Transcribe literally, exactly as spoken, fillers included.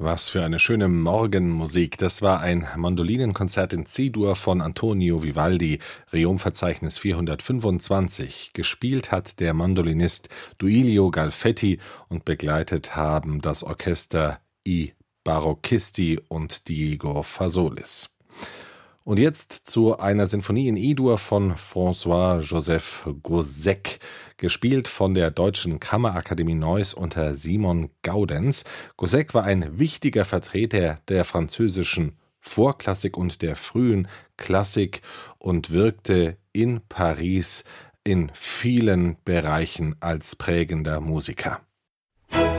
Was für eine schöne Morgenmusik. Das war ein Mandolinenkonzert in C-Dur von Antonio Vivaldi, Reom-Verzeichnis vierhundertfünfundzwanzig. Gespielt hat der Mandolinist Duilio Galfetti und begleitet haben das Orchester I Barocchisti und Diego Fasolis. Und jetzt zu einer Sinfonie in E-Dur von François-Joseph Gossec, gespielt von der Deutschen Kammerakademie Neuss unter Simon Gaudenz. Gossec war ein wichtiger Vertreter der französischen Vorklassik und der frühen Klassik und wirkte in Paris in vielen Bereichen als prägender Musiker.